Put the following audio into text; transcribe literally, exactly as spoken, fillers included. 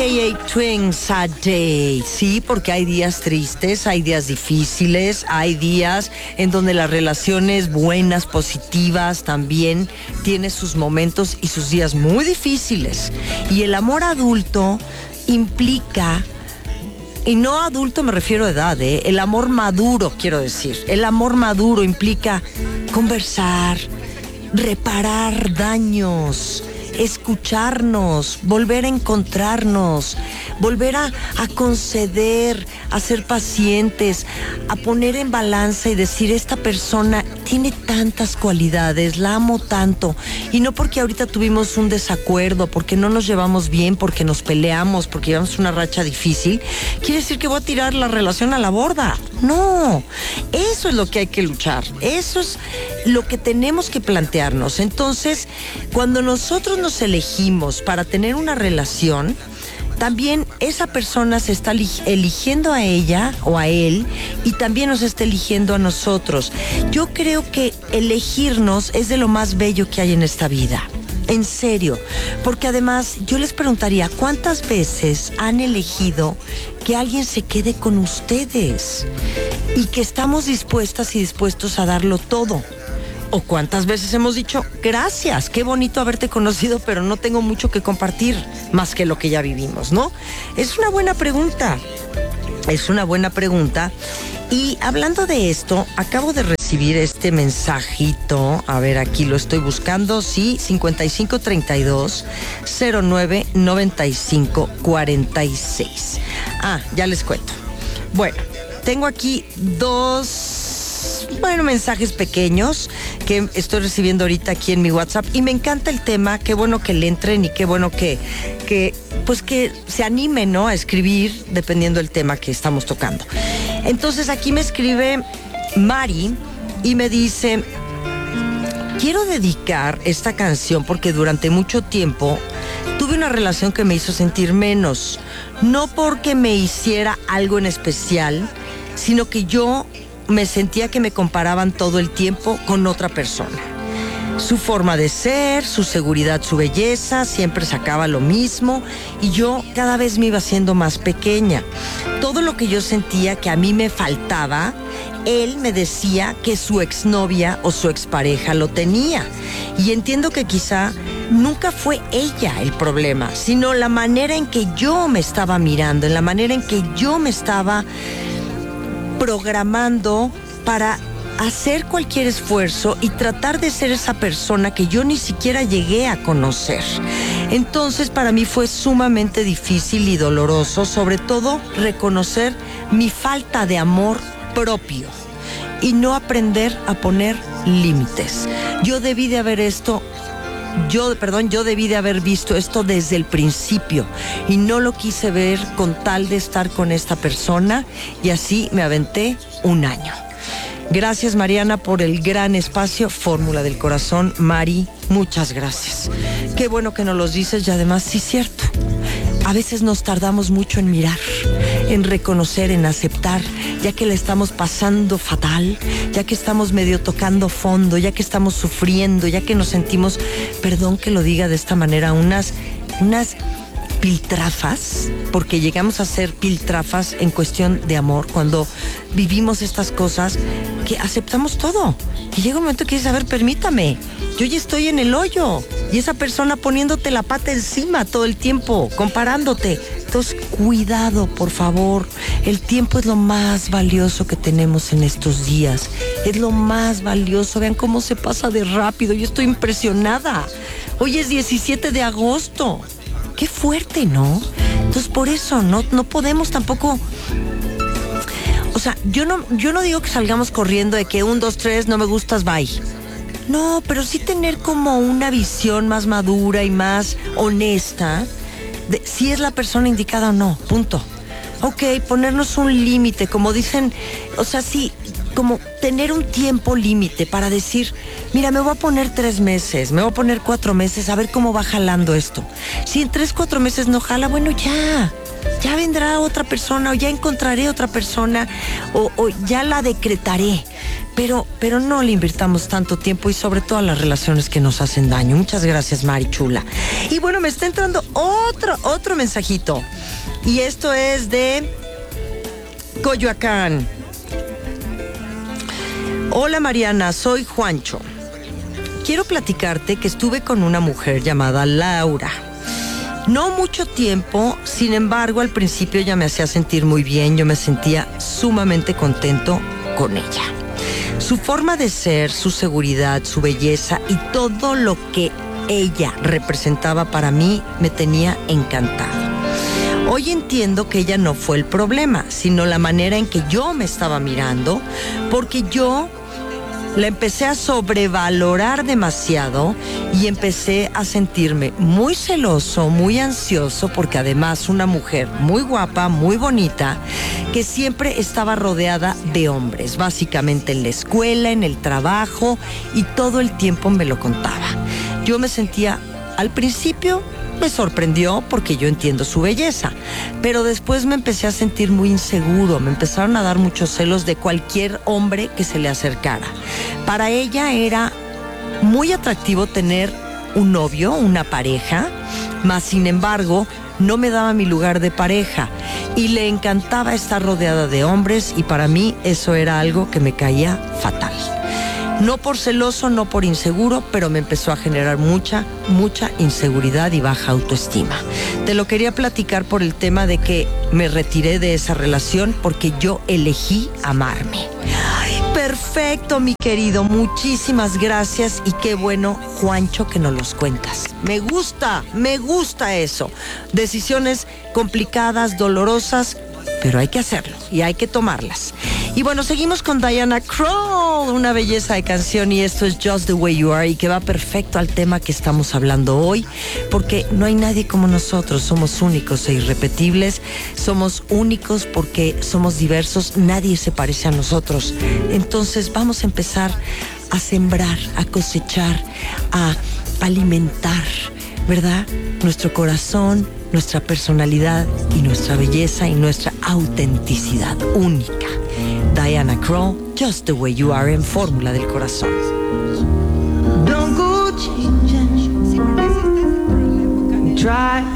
a. Twins a Day. Sí, porque hay días tristes, hay días difíciles, hay días en donde las relaciones buenas, positivas, también tiene sus momentos y sus días muy difíciles. Y el amor adulto implica, y no adulto me refiero a edad, ¿eh? El amor maduro, quiero decir. El amor maduro implica conversar, reparar daños, escucharnos, volver a encontrarnos, volver a, a conceder, a ser pacientes, a poner en balanza y decir, esta persona tiene tantas cualidades, la amo tanto, y no porque ahorita tuvimos un desacuerdo, porque no nos llevamos bien, porque nos peleamos, porque llevamos una racha difícil, quiere decir que voy a tirar la relación a la borda. No, eso es lo que hay que luchar, eso es lo que tenemos que plantearnos. Entonces, cuando nosotros nos elegimos para tener una relación, también esa persona se está eligiendo a ella o a él, y también nos está eligiendo a nosotros. Yo creo que elegirnos es de lo más bello que hay en esta vida. En serio, porque además yo les preguntaría, ¿cuántas veces han elegido que alguien se quede con ustedes y que estamos dispuestas y dispuestos a darlo todo? ¿O cuántas veces hemos dicho, gracias, qué bonito haberte conocido, pero no tengo mucho que compartir más que lo que ya vivimos, ¿no? Es una buena pregunta, es una buena pregunta. Y hablando de esto, acabo de recibir este mensajito, a ver, aquí lo estoy buscando, sí, cincuenta y cinco treinta y dos cero nueve noventa y cinco cuarenta y seis. Ah, ya les cuento. Bueno, tengo aquí dos, bueno, mensajes pequeños que estoy recibiendo ahorita aquí en mi WhatsApp, y me encanta el tema, qué bueno que le entren y qué bueno que, que pues que se animen, ¿no?, a escribir dependiendo del tema que estamos tocando. Entonces aquí me escribe Mari y me dice, quiero dedicar esta canción porque durante mucho tiempo tuve una relación que me hizo sentir menos, no porque me hiciera algo en especial, sino que yo me sentía que me comparaban todo el tiempo con otra persona. Su forma de ser, su seguridad, su belleza, siempre sacaba lo mismo, y yo cada vez me iba haciendo más pequeña. Todo lo que yo sentía que a mí me faltaba, él me decía que su exnovia o su expareja lo tenía. Y entiendo que quizá nunca fue ella el problema, sino la manera en que yo me estaba mirando, en la manera en que yo me estaba programando para hacer cualquier esfuerzo y tratar de ser esa persona que yo ni siquiera llegué a conocer. Entonces, para mí fue sumamente difícil y doloroso, sobre todo reconocer mi falta de amor propio y no aprender a poner límites. Yo debí de haber esto Yo, perdón, yo debí de haber visto esto desde el principio y no lo quise ver con tal de estar con esta persona, y así me aventé un año. Gracias, Mariana, por el gran espacio. Fórmula del corazón, Mari, muchas gracias. Qué bueno que nos los dices, y además sí es cierto. A veces nos tardamos mucho en mirar, en reconocer, en aceptar, ya que le estamos pasando fatal, ya que estamos medio tocando fondo, ya que estamos sufriendo, ya que nos sentimos, perdón que lo diga de esta manera, unas, unas piltrafas, porque llegamos a ser piltrafas en cuestión de amor, cuando vivimos estas cosas que aceptamos todo. Y llega un momento que dices, a ver, permítame, yo ya estoy en el hoyo, y esa persona poniéndote la pata encima todo el tiempo, comparándote. Entonces, cuidado, por favor. El tiempo es lo más valioso que tenemos en estos días. Es lo más valioso. Vean cómo se pasa de rápido. Yo estoy impresionada. Hoy es diecisiete de agosto. Qué fuerte, ¿no? Entonces, por eso no, no podemos tampoco... O sea, yo no, yo no digo que salgamos corriendo de que un, dos, tres, no me gustas, bye. No, pero sí tener como una visión más madura y más honesta de si es la persona indicada o no, punto. Ok, ponernos un límite, como dicen, o sea, sí, como tener un tiempo límite para decir, mira, me voy a poner tres meses, me voy a poner cuatro meses, a ver cómo va jalando esto. Si en tres, cuatro meses no jala, bueno, ya, ya vendrá otra persona o ya encontraré otra persona o, o ya la decretaré. Pero, pero no le invirtamos tanto tiempo y sobre todo a las relaciones que nos hacen daño. Muchas gracias, Mari Chula. Y bueno, me está entrando otro, otro mensajito. Y esto es de Coyoacán. Hola Mariana, soy Juancho. Quiero platicarte que estuve con una mujer llamada Laura. No mucho tiempo, sin embargo, al principio ella me hacía sentir muy bien. Yo me sentía sumamente contento con ella. Su forma de ser, su seguridad, su belleza y todo lo que ella representaba para mí me tenía encantado. Hoy entiendo que ella no fue el problema, sino la manera en que yo me estaba mirando, porque yo la empecé a sobrevalorar demasiado y empecé a sentirme muy celoso, muy ansioso, porque además una mujer muy guapa, muy bonita, que siempre estaba rodeada de hombres, básicamente en la escuela, en el trabajo, y todo el tiempo me lo contaba. Yo me sentía, al principio, me sorprendió porque yo entiendo su belleza, pero después me empecé a sentir muy inseguro, me empezaron a dar muchos celos de cualquier hombre que se le acercara. Para ella era muy atractivo tener un novio, una pareja, mas sin embargo no me daba mi lugar de pareja y le encantaba estar rodeada de hombres y para mí eso era algo que me caía fatal. No por celoso, no por inseguro, pero me empezó a generar mucha, mucha inseguridad y baja autoestima. Te lo quería platicar por el tema de que me retiré de esa relación porque yo elegí amarme. Ay, perfecto, mi querido. Muchísimas gracias y qué bueno, Juancho, que nos los cuentas. Me gusta, me gusta eso. Decisiones complicadas, dolorosas, pero hay que hacerlo y hay que tomarlas. Y bueno, seguimos con Diana Krall, una belleza de canción, y esto es Just the Way You Are, y que va perfecto al tema que estamos hablando hoy, porque no hay nadie como nosotros, somos únicos e irrepetibles, somos únicos porque somos diversos, nadie se parece a nosotros. Entonces vamos a empezar a sembrar, a cosechar, a alimentar, ¿verdad? Nuestro corazón, nuestra personalidad y nuestra belleza y nuestra autenticidad única. Diana Krall, Just the Way You Are en Fórmula del Corazón. Don't go changing. Try